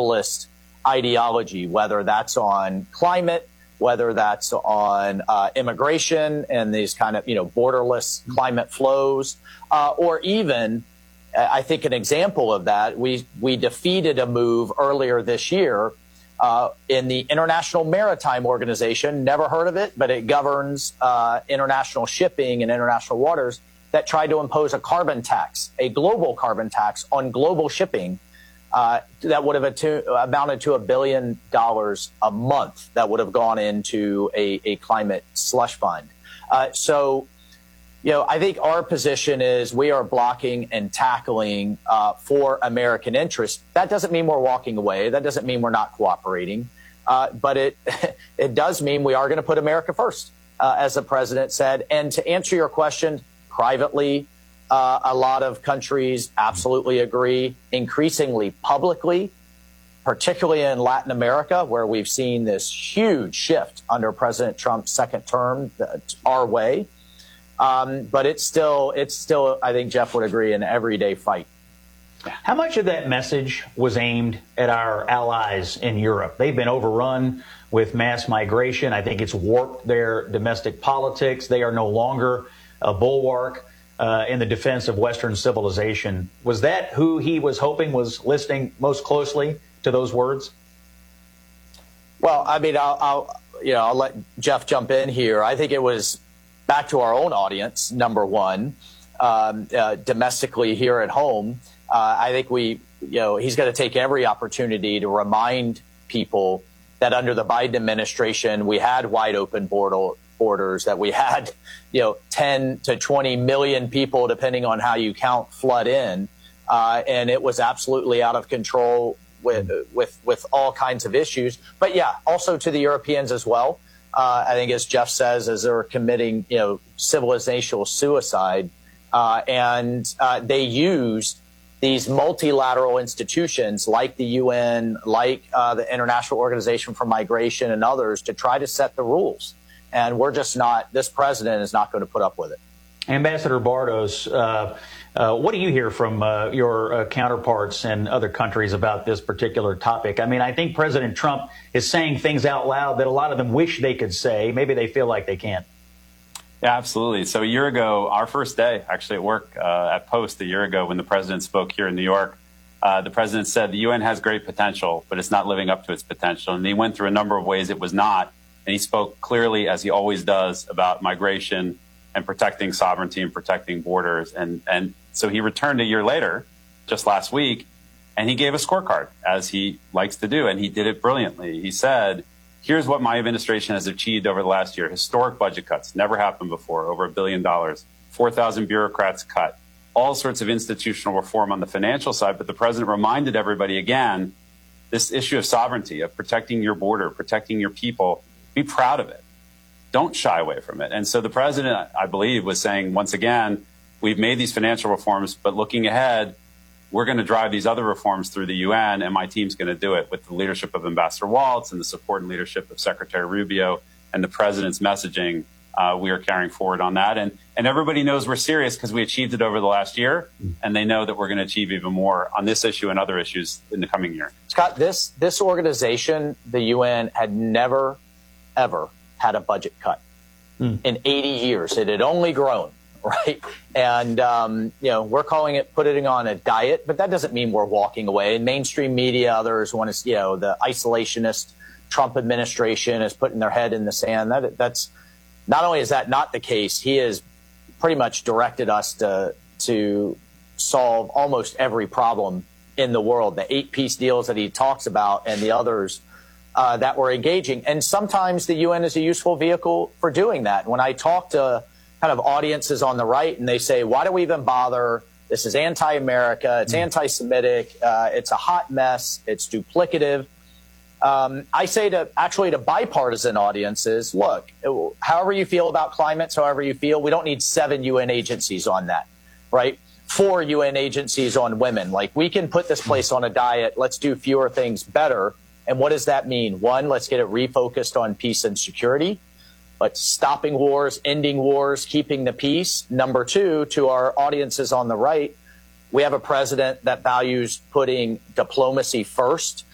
globalist ideology, whether that's on climate, whether that's on immigration and these kind of, borderless climate flows, or even, I think an example of that, we defeated a move earlier this year in the International Maritime Organization. Never heard of it, but it governs international shipping and international waters, that tried to impose a carbon tax, a global carbon tax on global shipping that would have amounted to $1 billion a month that would have gone into a climate slush fund. So, I think our position is we are blocking and tackling for American interests. That doesn't mean we're walking away. That doesn't mean we're not cooperating. But it does mean we are going to put America first, as the president said. And to answer your question, privately, a lot of countries absolutely agree. Increasingly publicly, particularly in Latin America, where we've seen this huge shift under President Trump's second term our way. But it's still, I think Jeff would agree, an everyday fight. How much of that message was aimed at our allies in Europe? They've been overrun with mass migration. I think it's warped their domestic politics. They are no longer a bulwark in the defense of Western civilization. Was that who he was hoping was listening most closely to those words? Well, I mean, I'll let Jeff jump in here. I think it was back to our own audience, number one, domestically here at home. I think he's going to take every opportunity to remind people that under the Biden administration, we had wide open borders, that we had, 10 to 20 million people, depending on how you count, flood in. And it was absolutely out of control with all kinds of issues. But yeah, also to the Europeans as well. I think, as Jeff says, as they're committing, civilizational suicide, and they used these multilateral institutions like the UN, like the International Organization for Migration and others to try to set the rules. And we're just not, this president is not going to put up with it. Ambassador Bartos, what do you hear from your counterparts in other countries about this particular topic? I mean, I think President Trump is saying things out loud that a lot of them wish they could say. Maybe they feel like they can't. Yeah, absolutely. So a year ago, our first day actually at work at Post, a year ago when the president spoke here in New York, the president said the UN has great potential, but it's not living up to its potential. And he went through a number of ways it was not. And he spoke clearly, as he always does, about migration and protecting sovereignty and protecting borders. And so he returned a year later, just last week, and he gave a scorecard, as he likes to do. And he did it brilliantly. He said, here's what my administration has achieved over the last year. Historic budget cuts, never happened before, over $1 billion, 4,000 bureaucrats cut, all sorts of institutional reform on the financial side. But the president reminded everybody again, this issue of sovereignty, of protecting your border, protecting your people, be proud of it. Don't shy away from it. And so the president, I believe, was saying, once again, we've made these financial reforms, but looking ahead, we're going to drive these other reforms through the UN, and my team's going to do it with the leadership of Ambassador Waltz and the support and leadership of Secretary Rubio and the president's messaging. We are carrying forward on that. And everybody knows we're serious because we achieved it over the last year, and they know that we're going to achieve even more on this issue and other issues in the coming year. Scott, this organization, the UN, had never, ever had a budget cut in 80 years. It had only grown. Right. And, we're calling it putting on a diet, but that doesn't mean we're walking away. And mainstream media, others want to, the isolationist Trump administration is putting their head in the sand. That's not only is that not the case, he has pretty much directed us to solve almost every problem in the world. The 8 peace deals that he talks about and the others that we're engaging. And sometimes the UN is a useful vehicle for doing that. When I talk to kind of audiences on the right and they say, why do we even bother? This is anti-America. It's anti-Semitic. It's a hot mess. It's duplicative. I say to bipartisan audiences, look, however you feel about climate, however you feel, we don't need 7 UN agencies on that, right? 4 UN agencies on women. Like, we can put this place on a diet. Let's do fewer things better. And what does that mean? 1, let's get it refocused on peace and security. But stopping wars, ending wars, keeping the peace. Number 2, to our audiences on the right, we have a president that values putting diplomacy first